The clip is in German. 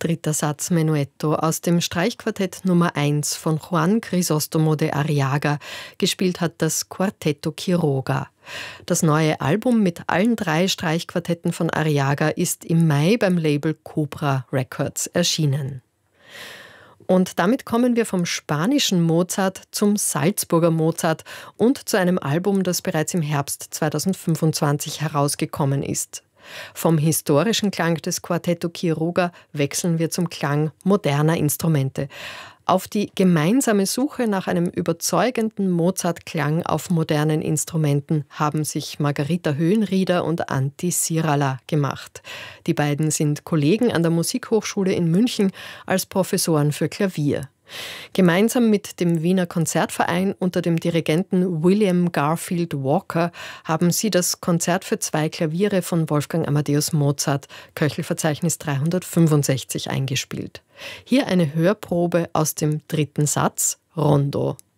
Dritter Satz Menuetto aus dem Streichquartett Nummer 1 von Juan Crisóstomo de Arriaga. Gespielt hat das Quartetto Quiroga. Das neue Album mit allen 3 Streichquartetten von Arriaga ist im Mai beim Label Cobra Records erschienen. Und damit kommen wir vom spanischen Mozart zum Salzburger Mozart und zu einem Album, das bereits im Herbst 2025 herausgekommen ist. Vom historischen Klang des Quartetto Quiroga wechseln wir zum Klang moderner Instrumente. Auf die gemeinsame Suche nach einem überzeugenden Mozart-Klang auf modernen Instrumenten haben sich Margarita Höhenrieder und Antti Sirala gemacht. Die beiden sind Kollegen an der Musikhochschule in München als Professoren für Klavier. Gemeinsam mit dem Wiener Konzertverein unter dem Dirigenten William Garfield Walker haben sie das Konzert für 2 Klaviere von Wolfgang Amadeus Mozart, Köchelverzeichnis 365, eingespielt. Hier eine Hörprobe aus dem 3. Satz, Rondo.